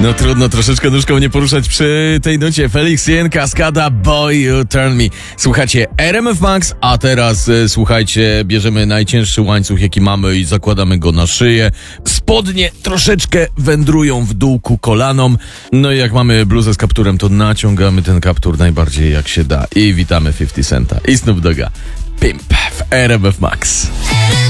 No trudno troszeczkę nóżką nie poruszać przy tej nucie. Felix Jen, Kaskada, Boy You Turn Me. Słuchacie RMF Max, a teraz słuchajcie, bierzemy najcięższy łańcuch jaki mamy i zakładamy go na szyję. Spodnie troszeczkę wędrują w dół ku kolanom. No i jak mamy bluzę z kapturem, to naciągamy ten kaptur najbardziej jak się da. I witamy 50 Centa i Snoop Dogga. Pimp w RMF Max.